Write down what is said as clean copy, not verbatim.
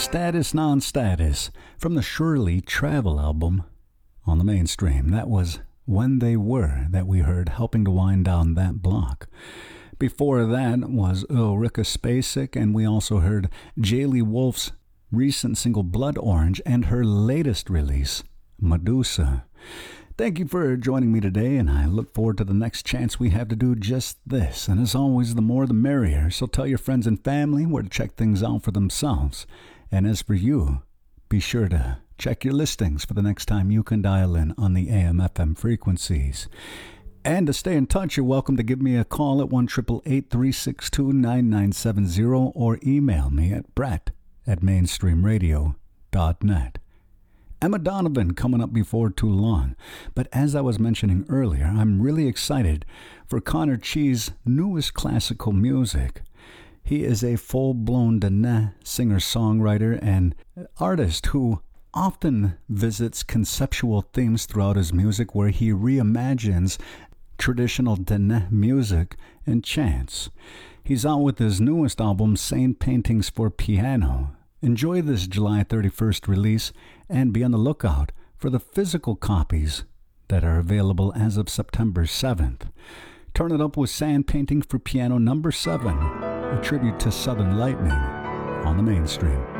Status Non-Status from the Shirley Travel album on the Mainstream. That was When They Were that we heard, helping to wind down that block. Before that was Ulrika Spacek, and we also heard Jaylee Wolf's recent single Blood Orange and her latest release, Medusa. Thank you for joining me today, and I look forward to the next chance we have to do just this. And as always, the more the merrier, so tell your friends and family where to check things out for themselves. And as for you, be sure to check your listings for the next time you can dial in on the AM/FM frequencies. And to stay in touch, you're welcome to give me a call at 1-888-362-9970 or email me at brett@mainstreamradio.net. Emma Donovan coming up before too long. But as I was mentioning earlier, I'm really excited for Connor Chee's newest classical music. He is a full-blown Dene singer-songwriter and artist who often visits conceptual themes throughout his music where he reimagines traditional Dene music and chants. He's out with his newest album, Sane Paintings for Piano. Enjoy this July 31st release and be on the lookout for the physical copies that are available as of September 7th. Turn it up with Sand Painting for Piano number 7, a tribute to Southern Lightning on the Mainstream.